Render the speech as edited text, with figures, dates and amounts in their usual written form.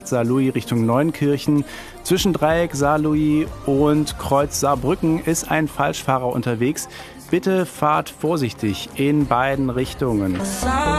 Saarlouis Richtung Neunkirchen. Zwischen Dreieck Saarlouis und Kreuz Saarbrücken ist ein Falschfahrer unterwegs. Bitte fahrt vorsichtig in beiden Richtungen.